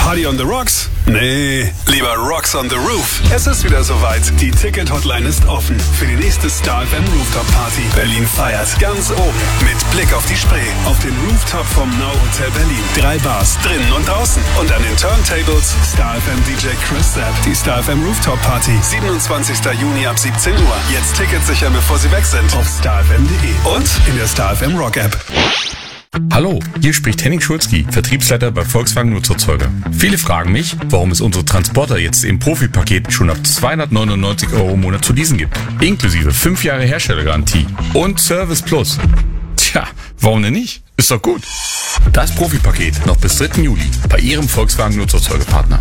Party on the Rocks? Nee, lieber Rocks on the Roof. Es ist wieder soweit. Die Ticket-Hotline ist offen für die nächste Star FM Rooftop Party. Berlin feiert ganz oben mit Blick auf die Spree. Auf den Rooftop vom Now Hotel Berlin. 3 Bars drinnen und draußen. Und an den Turntables Star FM DJ Chris Zapp. Die Star FM Rooftop Party. 27. Juni ab 17 Uhr. Jetzt Tickets sichern, bevor sie weg sind. Auf starfm.de und in der Star FM Rock App. Hallo, hier spricht Henning Schulzki, Vertriebsleiter bei Volkswagen Nutzerzeuger. Viele fragen mich, warum es unsere Transporter jetzt im Profipaket schon ab 299 € im Monat zu leasen gibt. Inklusive 5 Jahre Herstellergarantie und Service Plus. Tja, warum denn nicht? Ist doch gut. Das Profipaket noch bis 3. Juli bei Ihrem Volkswagen Nutzerzeugerpartner.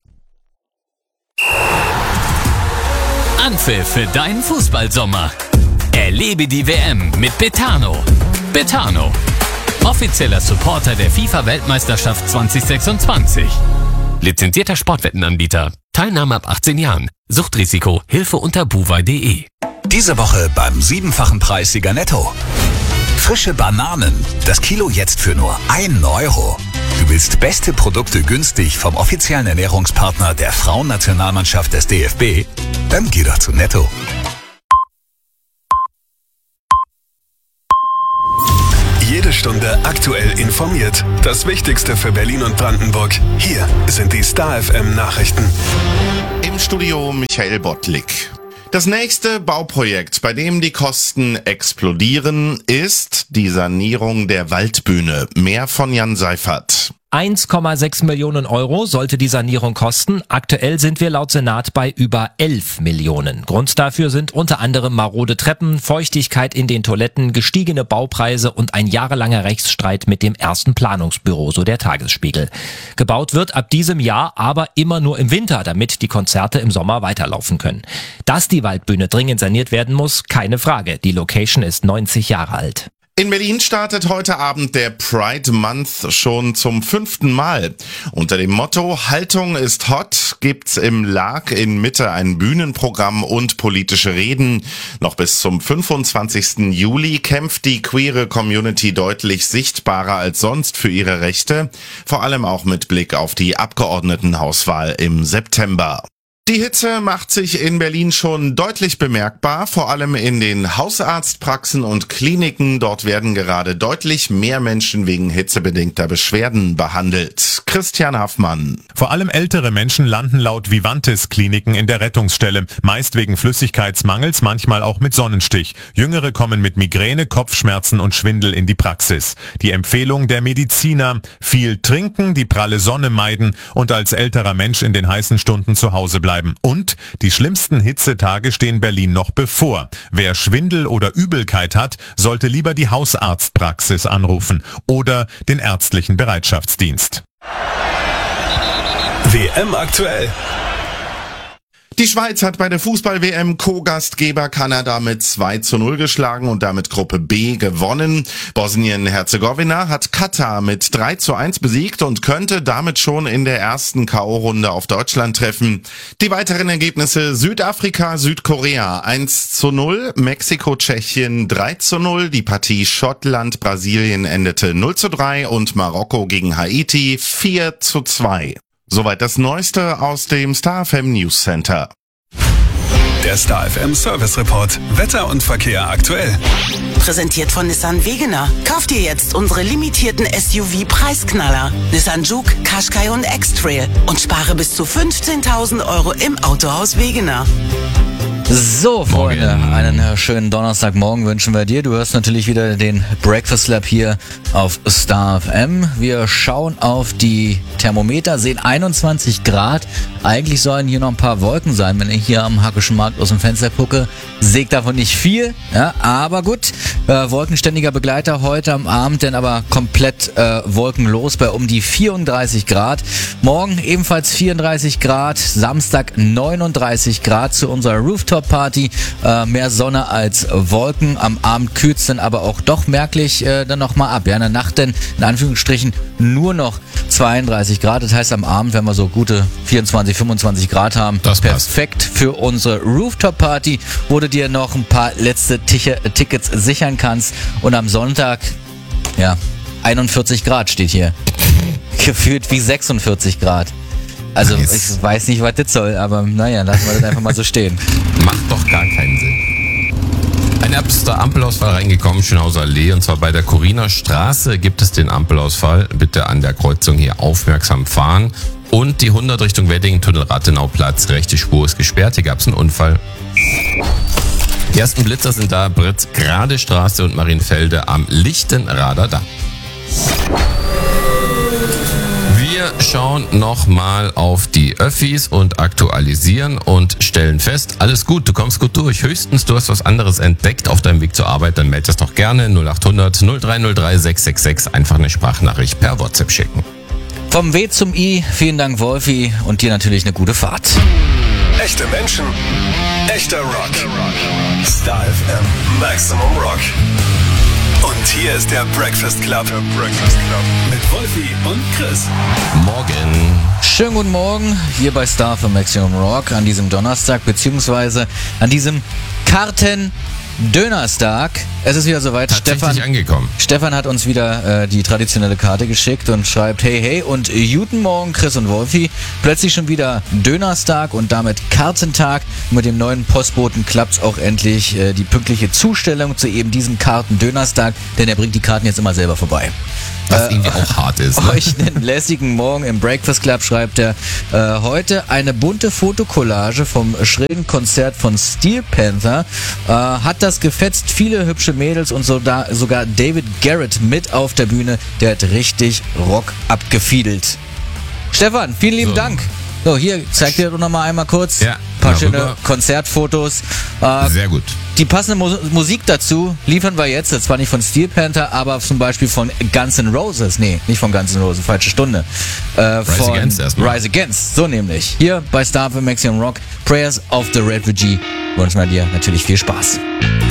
Anpfiff für deinen Fußballsommer. Erlebe die WM mit Betano. Betano, offizieller Supporter der FIFA-Weltmeisterschaft 2026. Lizenzierter Sportwettenanbieter. Teilnahme ab 18 Jahren. Suchtrisiko. Hilfe unter buwei.de. Diese Woche beim 7-fachen Preissieger Netto. Frische Bananen. Das Kilo jetzt für nur 1 €. Du willst beste Produkte günstig vom offiziellen Ernährungspartner der Frauennationalmannschaft des DFB? Dann geh doch zu Netto. Jede Stunde aktuell informiert. Das Wichtigste für Berlin und Brandenburg. Hier sind die Star FM Nachrichten. Im Studio Michael Bottlik. Das nächste Bauprojekt, bei dem die Kosten explodieren, ist die Sanierung der Waldbühne. Mehr von Jan Seifert. 1,6 Millionen € sollte die Sanierung kosten. Aktuell sind wir laut Senat bei über 11 Millionen. Grund dafür sind unter anderem marode Treppen, Feuchtigkeit in den Toiletten, gestiegene Baupreise und ein jahrelanger Rechtsstreit mit dem ersten Planungsbüro, so der Tagesspiegel. Gebaut wird ab diesem Jahr aber immer nur im Winter, damit die Konzerte im Sommer weiterlaufen können. Dass die Waldbühne dringend saniert werden muss, keine Frage. Die Location ist 90 Jahre alt. In Berlin startet heute Abend der Pride Month schon zum 5. Mal. Unter dem Motto Haltung ist hot gibt's im LAG in Mitte ein Bühnenprogramm und politische Reden. Noch bis zum 25. Juli kämpft die queere Community deutlich sichtbarer als sonst für ihre Rechte, vor allem auch mit Blick auf die Abgeordnetenhauswahl im September. Die Hitze macht sich in Berlin schon deutlich bemerkbar, vor allem in den Hausarztpraxen und Kliniken. Dort werden gerade deutlich mehr Menschen wegen hitzebedingter Beschwerden behandelt. Christian Haffmann. Vor allem ältere Menschen landen laut Vivantes-Kliniken in der Rettungsstelle, meist wegen Flüssigkeitsmangels, manchmal auch mit Sonnenstich. Jüngere kommen mit Migräne, Kopfschmerzen und Schwindel in die Praxis. Die Empfehlung der Mediziner: viel trinken, die pralle Sonne meiden und als älterer Mensch in den heißen Stunden zu Hause bleiben. Und die schlimmsten Hitzetage stehen Berlin noch bevor. Wer Schwindel oder Übelkeit hat, sollte lieber die Hausarztpraxis anrufen oder den ärztlichen Bereitschaftsdienst. WM aktuell. Die Schweiz hat bei der Fußball-WM Co-Gastgeber Kanada mit 2:0 geschlagen und damit Gruppe B gewonnen. Bosnien-Herzegowina hat Katar mit 3:1 besiegt und könnte damit schon in der ersten K.O.-Runde auf Deutschland treffen. Die weiteren Ergebnisse: Südafrika, Südkorea 1:0, Mexiko-Tschechien 3:0, die Partie Schottland-Brasilien endete 0:3 und Marokko gegen Haiti 4:2. Soweit das Neueste aus dem Star FM News Center. Der Star FM Service Report. Wetter und Verkehr aktuell. Präsentiert von Nissan Wegener. Kauft ihr jetzt unsere limitierten SUV-Preisknaller. Nissan Juke, Qashqai und X-Trail. Und spare bis zu 15.000 € im Autohaus Wegener. So, Freunde, einen schönen Donnerstagmorgen wünschen wir dir. Du hörst natürlich wieder den Breakfast Lab hier auf Star FM. Wir schauen auf die Thermometer, sehen 21 Grad. Eigentlich sollen hier noch ein paar Wolken sein. Wenn ich hier am Hackischen Markt aus dem Fenster gucke, sehe ich davon nicht viel. Ja, aber gut, wolkenständiger Begleiter heute am Abend, denn aber komplett wolkenlos bei um die 34 Grad. Morgen ebenfalls 34 Grad, Samstag 39 Grad zu unserer Rooftop-Party. Mehr Sonne als Wolken. Am Abend kühlt es dann aber auch doch merklich dann nochmal ab. Ja, in der Nacht dann in Anführungsstrichen nur noch 32 Grad. Das heißt, am Abend, wenn wir so gute 24, 25 Grad haben, das perfekt für unsere Rooftop-Party, wo du dir noch ein paar letzte Tickets sichern kannst. Und am Sonntag, ja, 41 Grad steht hier. gefühlt wie 46 Grad. Also ich weiß nicht, was das soll, aber naja, lassen wir das einfach mal so stehen. Macht doch gar keinen Sinn. Ein erster Ampelausfall reingekommen, Schönhauser Allee, und zwar bei der Coriner Straße gibt es den Ampelausfall. Bitte an der Kreuzung hier aufmerksam fahren. Und die 100 Richtung Weddingen-Tunnel Rathenauplatz, rechte Spur ist gesperrt, hier gab es einen Unfall. Die ersten Blitzer sind da, Britz, Grade Straße und Marienfelde am Lichtenrader da. Wir schauen nochmal auf die Öffis und aktualisieren und stellen fest, alles gut, du kommst gut durch. Höchstens, du hast was anderes entdeckt auf deinem Weg zur Arbeit, dann melde das doch gerne 0800 0303 666, einfach eine Sprachnachricht per WhatsApp schicken. Vom W zum I, vielen Dank Wolfi und dir natürlich eine gute Fahrt. Echte Menschen, echter Rock. Star FM, Maximum Rock. Und hier ist der Breakfast Club. Mit Wolfi und Chris. Morgen. Schönen guten Morgen hier bei Star für Maximum Rock an diesem Donnerstag, beziehungsweise an diesem Karten-Dönerstag. Es ist wieder soweit. Tatsächlich angekommen. Stefan hat uns wieder die traditionelle Karte geschickt und schreibt, hey und guten Morgen Chris und Wolfi. Plötzlich schon wieder Dönerstag und damit Kartentag. Mit dem neuen Postboten klappt's auch endlich die pünktliche Zustellung zu eben diesem Karten-Dönerstag, denn er bringt die Karten jetzt immer selber vorbei. Was irgendwie auch hart ist. Ne? Euch einen lässigen Morgen im Breakfast Club, schreibt er. Heute eine bunte Fotokollage vom schrägen Konzert von Steel Panther. Hat das gefetzt, viele hübsche Mädels und sogar David Garrett mit auf der Bühne. Der hat richtig Rock abgefiedelt. Stefan, vielen lieben Dank. So, hier, zeig dir doch nochmal einmal kurz. Ja, ein paar schöne Konzertfotos. Sehr gut. Die passende Musik dazu liefern wir jetzt, zwar nicht von Steel Panther, aber zum Beispiel von Guns N' Roses. Nee, nicht von Guns N' Roses, falsche Stunde. Rise Against erstmal. Rise Against, so nämlich. Hier bei Star für Maximum Rock, Prayers of the Refugee. Wünschen wir dir natürlich viel Spaß.